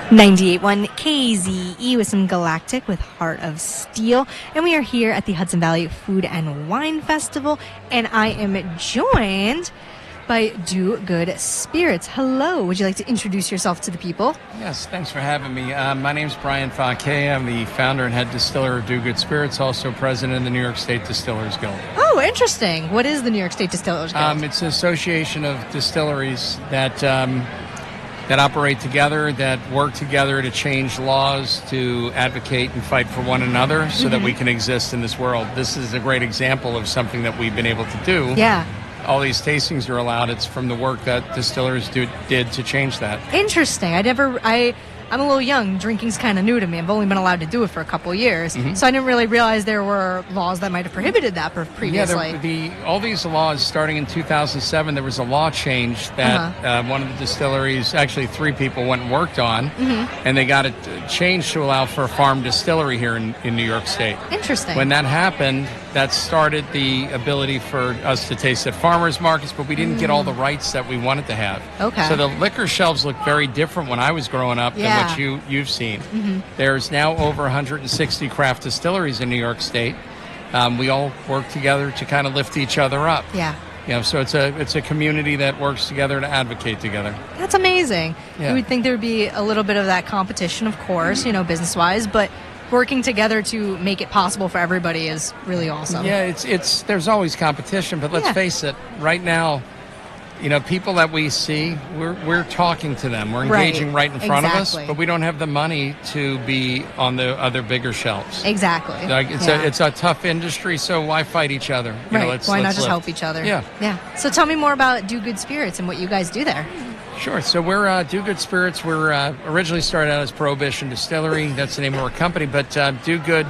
98.1 KZE with some Galactic with Heart of Steel. And we are here at the Hudson Valley Food and Wine Festival. And I am joined by Do Good Spirits. Hello. Would you like to introduce yourself to the people? Yes, thanks for having me. My name's Brian Fauquet. I'm the founder and head distiller of Do Good Spirits, also president of the New York State Distillers Guild. Oh, interesting. What is the New York State Distillers Guild? It's an association of distilleries that operate together, that work together to change laws, to advocate and fight for one another so that we can exist in this world. This is a great example of something that we've been able to do. Yeah. All these tastings are allowed. It's from the work that distillers did to change that. Interesting. I'm a little young. Drinking's kind of new to me. I've only been allowed to do it for a couple of years. So I didn't really realize there were laws that might have prohibited that previously. Yeah, all these laws, starting in 2007, there was a law change that one of the distilleries, actually 3 people went and worked on, and they got it changed to allow for a farm distillery here in New York State. Interesting. When that happened, that started the ability for us to taste at farmers markets, but we didn't get all the rights that we wanted to have. Okay. So the liquor shelves look very different when I was growing up than what you've seen. There's now over 160 craft distilleries in New York State. We all work together to kind of lift each other up. Yeah. You know, so it's a community that works together to advocate together. That's amazing. Yeah. You would think there would be a little bit of that competition, of course, business-wise, but working together to make it possible for everybody is really awesome. Yeah, there's always competition, but let's face it, right now, people that we see, we're talking to them. We're engaging right in front of us, but we don't have the money to be on the other bigger shelves. Exactly. It's a tough industry, so why fight each other? Right. Why not just help each other? Yeah. Yeah. So tell me more about Do Good Spirits and what you guys do there. Sure. So we're Do Good Spirits. We're originally started out as Prohibition Distillery. That's the name of our company. But Do Good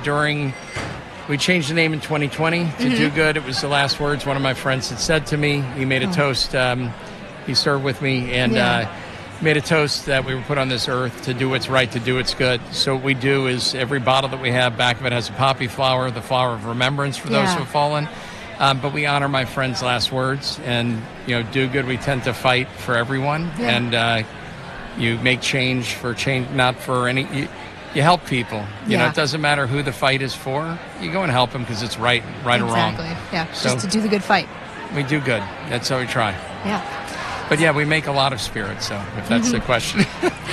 we changed the name in 2020 to Do Good. It was the last words one of my friends had said to me. He made a toast. He served with me and made a toast that we were put on this earth to do what's right, to do what's good. So what we do is every bottle that we have, back of it has a poppy flower, the flower of remembrance for those who have fallen. But we honor my friend's last words. And, Do Good, we tend to fight for everyone. Yeah. And you make change for change, not for any... You help people. You know, it doesn't matter who the fight is for. You go and help them because it's right or wrong. Exactly. Yeah, so, just to do the good fight. We do good. That's how we try. Yeah. But we make a lot of spirits, so if that's the question.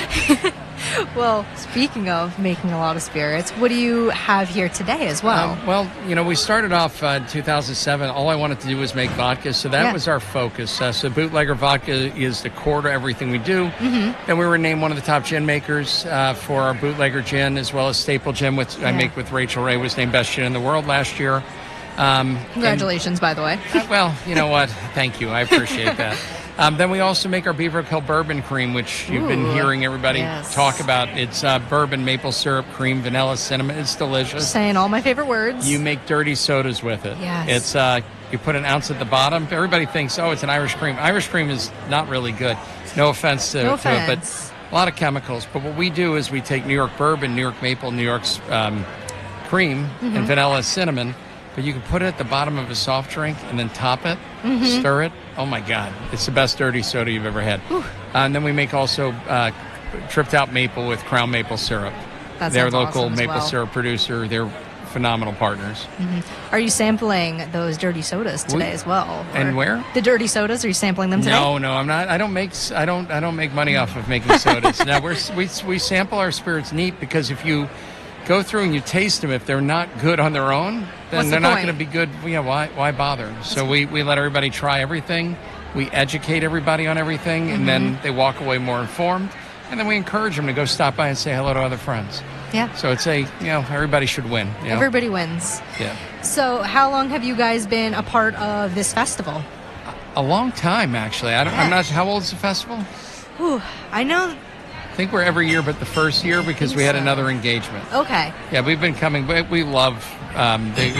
Well, speaking of making a lot of spirits, what do you have here today as well? We started off in 2007. All I wanted to do was make vodka, so that was our focus. So Bootlegger Vodka is the core to everything we do. And we were named one of the top gin makers for our Bootlegger Gin, as well as Staple Gin, which I make with Rachel Ray, was named Best Gin in the World last year. Congratulations, by the way. Well, you know what? Thank you. I appreciate that. Then we also make our Beaver Hill Bourbon Cream, which you've been hearing everybody talk about. It's bourbon, maple syrup, cream, vanilla, cinnamon. It's delicious. Saying all my favorite words. You make dirty sodas with it. Yes. It's you put an ounce at the bottom. Everybody thinks, it's an Irish cream. Irish cream is not really good. No offense to it, but a lot of chemicals. But what we do is we take New York bourbon, New York maple, New York's cream, and vanilla, cinnamon. But you can put it at the bottom of a soft drink and then top it, stir it. Oh, my God. It's the best dirty soda you've ever had. And then we make also tripped out maple with Crown Maple Syrup. They're a local awesome maple syrup producer. They're phenomenal partners. Are you sampling those dirty sodas today as well? And where? The dirty sodas, are you sampling them today? No, I'm not. I don't make money off of making sodas. Now, we sample our spirits neat because if you go through and you taste them, if they're not good on their own, then they're not going to be good. Why bother? So we let everybody try everything. We educate everybody on everything, and then they walk away more informed. And then we encourage them to go stop by and say hello to other friends. Yeah. So it's everybody should win. Everybody wins. Yeah. So how long have you guys been a part of this festival? A long time, actually. I'm not. How old is the festival? I know. I think we're every year but the first year because we had another engagement. Okay. Yeah, we've been coming. We love